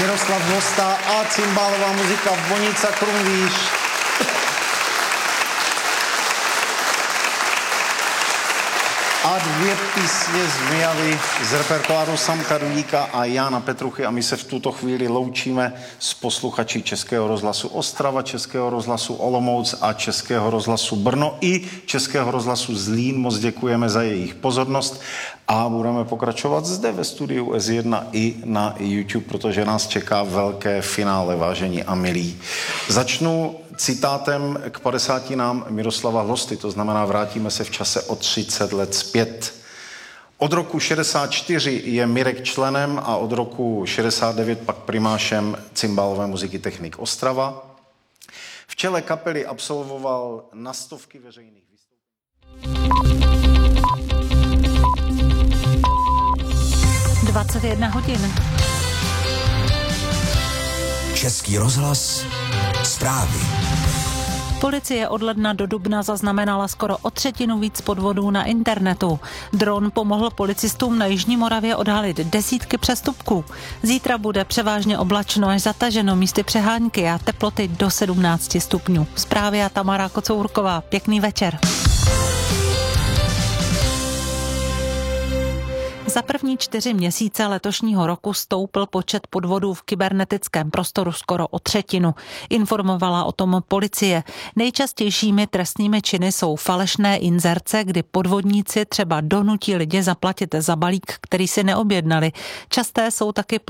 Miroslav Hlosta a cymbálová muzika Vonica Krumvíš. A 2 písně z Myjavy z repertoáru Samka Dudíka a Jána Petruchy a my se v tuto chvíli loučíme s posluchači Českého rozhlasu Ostrava, Českého rozhlasu Olomouc a Českého rozhlasu Brno i Českého rozhlasu Zlín. Moc děkujeme za jejich pozornost a budeme pokračovat zde ve studiu S1 i na YouTube, protože nás čeká velké finále, vážení a milí. Začnu citátem k 50. Miroslava Hlosty, to znamená, vrátíme se v čase o 30 let zpět. Od roku 64 je Mirek členem a od roku 69 pak primášem cymbálové muziky Technik Ostrava. V čele kapely absolvoval na stovky veřejných vystoupení. 21 hodin. Český rozhlas, zprávy. Policie od ledna do dubna zaznamenala skoro o 1/3 víc podvodů na internetu. Dron pomohl policistům na Jižní Moravě odhalit desítky přestupků. Zítra bude převážně oblačno až zataženo, místy přehánky a teploty do 17 stupňů. Zprávy a Tamara Kocourková. Pěkný večer. Za první 4 měsíce letošního roku stoupl počet podvodů v kybernetickém prostoru skoro o 1/3. Informovala o tom policie. Nejčastějšími trestnými činy jsou falešné inzerce, kdy podvodníci třeba donutí lidi zaplatit za balík, který si neobjednali. Časté jsou taky